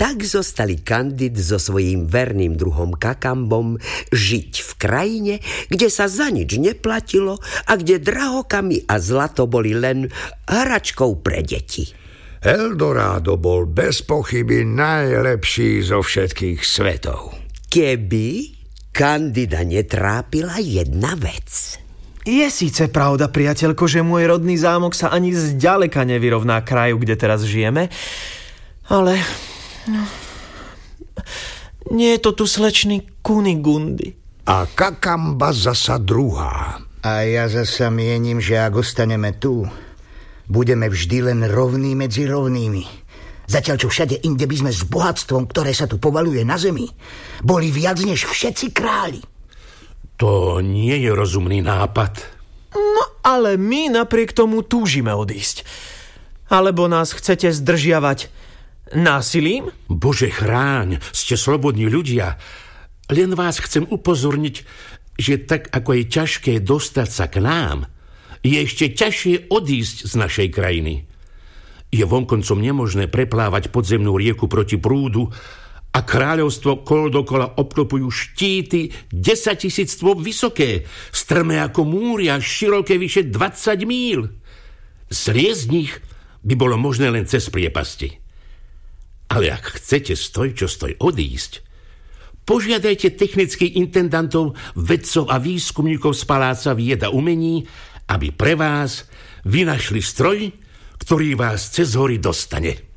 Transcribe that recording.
tak zostali Kandid so svojím verným druhom Kakambom žiť v krajine, kde sa za nič neplatilo a kde drahokamy a zlato boli len hračkou pre deti. Eldorado bol bez pochyby najlepší zo všetkých svetov. Keby Kandida netrápila jedna vec. Je síce pravda, priateľko, že môj rodný zámok sa ani zďaleka nevyrovná kraju, kde teraz žijeme, ale nie je to tu slečný Kunigundy. A Kakamba zasa druhá. A ja zasa mienim, že ak ostaneme tu, budeme vždy len rovní medzi rovnými. Zatiaľ, čo všade inde by sme s bohatstvom, ktoré sa tu povaľuje na zemi, boli viac než všetci králi. To nie je rozumný nápad. No, ale my napriek tomu túžime odísť. Alebo nás chcete zdržiavať násilím? Bože chráň, ste slobodní ľudia. Len vás chcem upozorniť, že tak ako je ťažké dostať sa k nám, je ešte ťažšie odísť z našej krajiny. Je vonkoncom nemožné preplávať podzemnú rieku proti prúdu a kráľovstvo kol dokola obklopujú štíty 10 000 stôp vysoké, strmé ako múry a široké vyše 20 míl. Zliezť z nich by bolo možné len cez priepasti. Ale ak chcete stoj čo stoj odísť, požiadajte technických intendantov, vedcov a výskumníkov z Paláca vied a umení, aby pre vás vynašli stroj, ktorý vás cez hory dostane.